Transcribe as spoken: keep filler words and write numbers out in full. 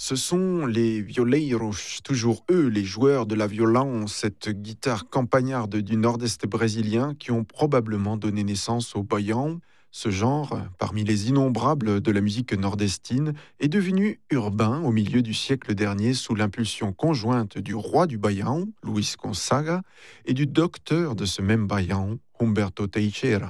Ce sont les violeiros, toujours eux, les joueurs de la violon, cette guitare campagnarde du nord-est brésilien, qui ont probablement donné naissance au baião. Ce genre, parmi les innombrables de la musique nordestine, est devenu urbain au milieu du siècle dernier sous l'impulsion conjointe du roi du baião, Luís Gonzaga, et du docteur de ce même baião, Humberto Teixeira.